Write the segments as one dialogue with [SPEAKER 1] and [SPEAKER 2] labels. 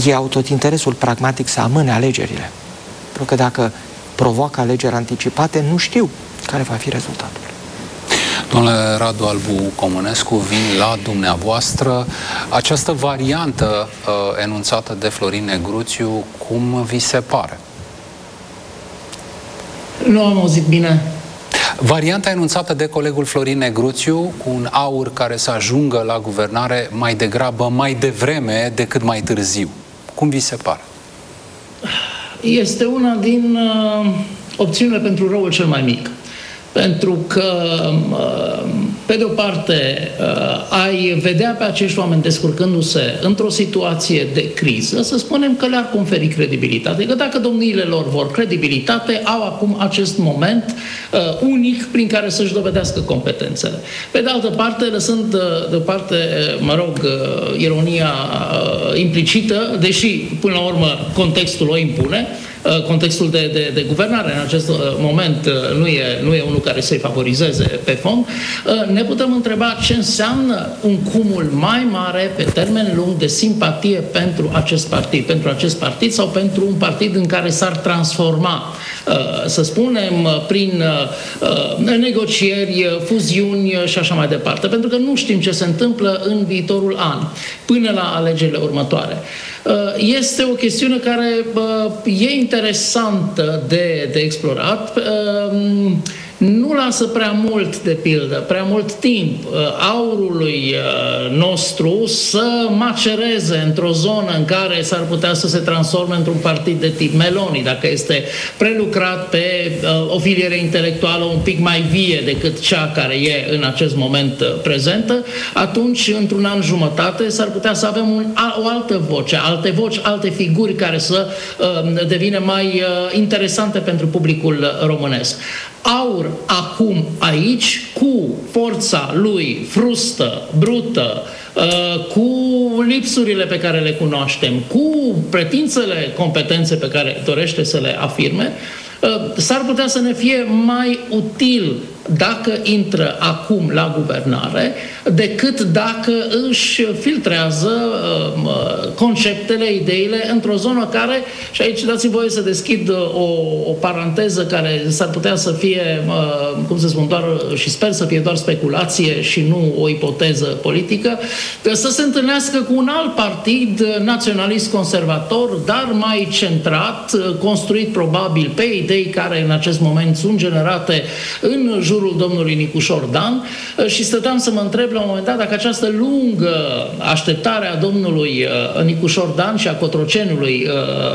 [SPEAKER 1] ei au tot interesul pragmatic să amâne alegerile. Pentru că dacă provoacă alegeri anticipate, nu știu care va fi rezultatul.
[SPEAKER 2] Domnule Radu Albu Comănescu, vin la dumneavoastră. Această variantă enunțată de Florin Negruțiu, cum vi se pare?
[SPEAKER 3] Nu am auzit bine.
[SPEAKER 2] Varianta enunțată de colegul Florin Negruțiu, cu un AUR care să ajungă la guvernare mai degrabă mai devreme decât mai târziu. Cum vi se pare?
[SPEAKER 3] Este una din opțiunile pentru răul cel mai mic. Pentru că, pe de o parte, ai vedea pe acești oameni descurcându-se într-o situație de criză, să spunem că le-ar conferi credibilitate. Că dacă domniile lor vor credibilitate, au acum acest moment unic prin care să-și dovedească competențele. Pe de altă parte, lăsând deoparte, ironia implicită, deși, până la urmă, contextul o impune, contextul de guvernare în acest moment nu e unul care să-i favorizeze pe fond, ne putem întreba ce înseamnă un cumul mai mare pe termen lung de simpatie pentru acest partid sau pentru un partid în care s-ar transforma, să spunem, prin negocieri, fuziuni și așa mai departe. Pentru că nu știm ce se întâmplă în viitorul an, până la alegerile următoare. Este o chestiune care e interesantă de explorat. Nu lasă prea mult, de pildă, prea mult timp aurului nostru să macereze într-o zonă în care s-ar putea să se transforme într-un partid de tip Meloni, dacă este prelucrat pe o filiere intelectuală un pic mai vie decât cea care e în acest moment prezentă, atunci, într-un an jumătate, s-ar putea să avem o altă voce, alte figuri care să devină mai interesante pentru publicul românesc. AUR acum aici, cu forța lui frustă, brută, cu lipsurile pe care le cunoaștem, cu pretințele competențe pe care dorește să le afirme, s-ar putea să ne fie mai util dacă intră acum la guvernare decât dacă își filtrează conceptele, ideile într-o zonă care, și aici dați-mi voie să deschid o paranteză care s-ar putea să fie, cum să spun, și sper să fie doar speculație și nu o ipoteză politică, să se întâlnească cu un alt partid naționalist conservator, dar mai centrat, construit probabil pe idei care în acest moment sunt generate în jurul domnului Nicușor Dan, și stăteam să mă întreb la un moment dat dacă această lungă așteptare a domnului Nicușor Dan și a Cotrocenului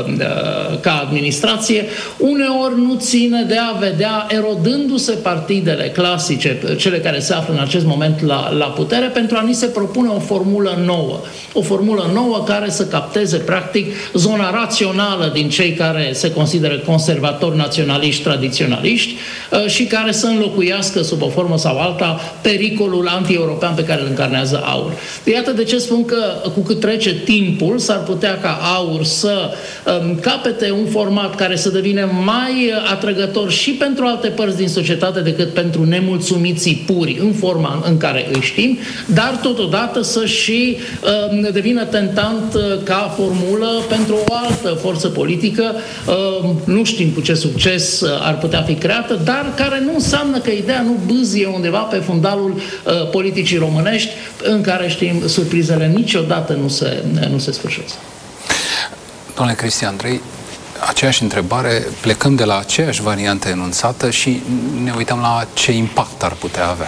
[SPEAKER 3] ca administrație uneori nu ține de a vedea erodându-se partidele clasice, cele care se află în acest moment la putere, pentru a ni se propune o formulă nouă. O formulă nouă care să capteze practic zona rațională din cei care se consideră conservatori, naționaliști, tradiționaliști și care să înlocuiască sub o formă sau alta pericolul anti-european pe care îl încarnează AUR. Iată de ce spun că cu cât trece timpul s-ar putea ca AUR să capete un format care să devină mai atrăgător și pentru alte părți din societate decât pentru nemulțumiții puri în forma în care îi știm, dar totodată să și devină tentant ca formulă pentru o altă forță politică, nu știm cu ce succes ar putea fi creată, dar care nu înseamnă că ideea nu bâzie undeva pe fundalul politicii românești, în care știm surprizele niciodată nu se sfârșesc.
[SPEAKER 2] Domnule Cristian Andrei, aceeași întrebare, plecăm de la aceeași variantă enunțată și ne uităm la ce impact ar putea avea.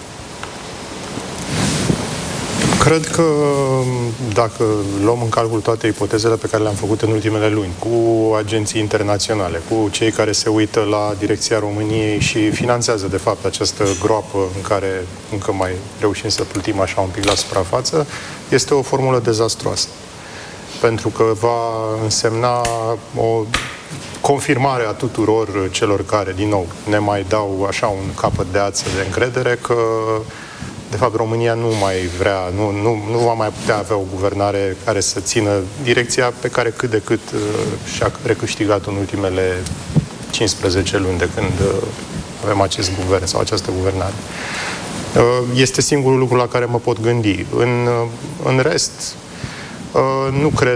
[SPEAKER 4] Cred că dacă luăm în calcul toate ipotezele pe care le-am făcut în ultimele luni, cu agenții internaționale, cu cei care se uită la direcția României și finanțează, de fapt, această groapă în care încă mai reușim să plutim așa un pic la suprafață, este o formulă dezastruoasă. Pentru că va însemna o confirmare a tuturor celor care, din nou, ne mai dau așa un capăt de ață de încredere că de fapt, România nu mai vrea, nu va mai putea avea o guvernare care să țină direcția pe care cât de cât și-a recâștigat în ultimele 15 luni de când avem acest guvern sau această guvernare. Este singurul lucru la care mă pot gândi. În rest, nu cred